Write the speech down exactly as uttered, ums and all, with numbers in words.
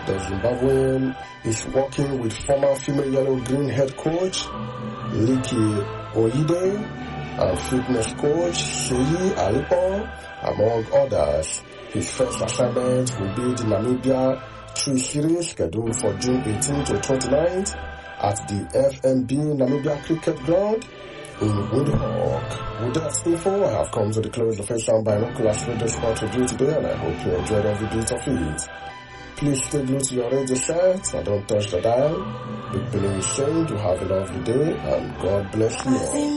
The Zimbabwean is working with former female yellow-green head coach Liki Oyide and fitness coach Seyi Alipon, among others. His first assignment will be the Namibia Tree Series scheduled for June eighteenth to twenty-ninth at the F M B Namibia Cricket Ground in Windhoek. With that info, I have come to the close of the first round binoculars radio sport review today, and I hope you enjoyed every bit of it. Please stay glued to your radio set and don't touch the dial. Big Billy is saying you have a lovely day and God bless you all.